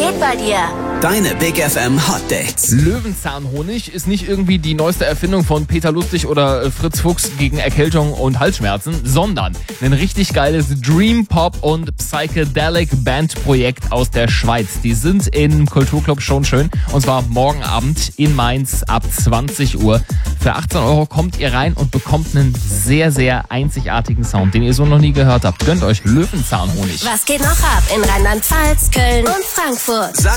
geht bei dir? Deine Big FM Hot Dates. Löwenzahnhonig ist nicht irgendwie die neueste Erfindung von Peter Lustig oder Fritz Fuchs gegen Erkältung und Halsschmerzen, sondern ein richtig geiles Dream Pop und Psychedelic Bandprojekt aus der Schweiz. Die sind im Kulturclub Schon Schön und zwar morgen Abend in Mainz ab 20 Uhr. Für 18 € kommt ihr rein und bekommt einen sehr, sehr einzigartigen Sound, den ihr so noch nie gehört habt. Gönnt euch Löwenzahnhonig. Was geht noch ab in Rheinland-Pfalz, Köln und Frankfurt? Sag